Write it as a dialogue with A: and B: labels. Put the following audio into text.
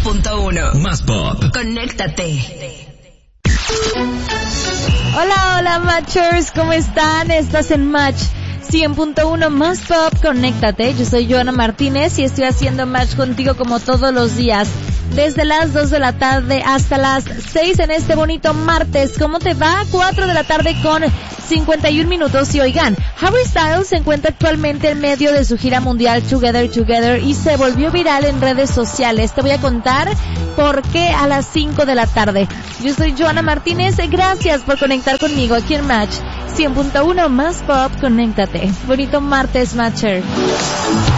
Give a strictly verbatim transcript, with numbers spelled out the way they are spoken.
A: punto uno.
B: Más pop.
A: Conéctate.
C: Hola, hola Matchers, ¿cómo están? Estás en Match cien punto uno Más Pop, conéctate. Yo soy Joana Martínez y estoy haciendo match contigo como todos los días, desde las dos de la tarde hasta las seis en este bonito martes. ¿Cómo te va? cuatro de la tarde con cincuenta y un minutos. Y oigan, Harry Styles se encuentra actualmente en medio de su gira mundial Together Together y se volvió viral en redes sociales. Te voy a contar por qué a las cinco de la tarde. Yo soy Joana Martínez, gracias por conectar conmigo aquí en Match cien punto uno Más Pop, conéctate. Bonito martes, Matcher.